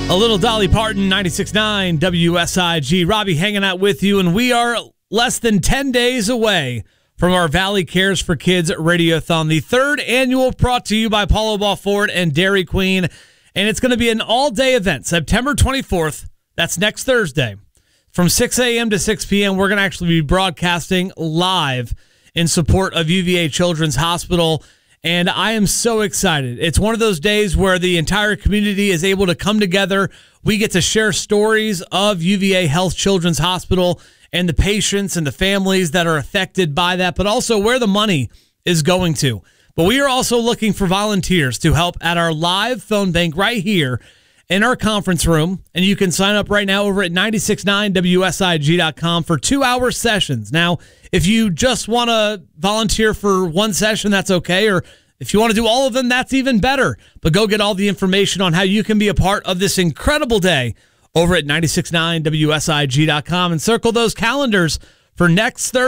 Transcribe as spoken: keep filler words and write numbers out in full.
A little Dolly Parton, ninety-six point nine W S I G. Robbie hanging out with you, and we are less than ten days away from our Valley Cares for Kids Radiothon, the third annual, brought to you by Paulo Ball Ford and Dairy Queen. And it's going to be an all-day event, September twenty-fourth. That's next Thursday. From six a.m. to six p.m., we're going to actually be broadcasting live in support of U V A Children's Hospital. And I am so excited. It's one of those days where the entire community is able to come together. We get to share stories of U V A Health Children's Hospital and the patients and the families that are affected by that, but also where the money is going to. But we are also looking for volunteers to help at our live phone bank right here in our conference room. And you can sign up right now over at nine six nine W S I G dot com for two-hour sessions. Now, if you just want to volunteer for one session, that's okay. Or if you want to do all of them, that's even better. But go get all the information on how you can be a part of this incredible day over at nine six nine W S I G dot com and circle those calendars for next Thursday.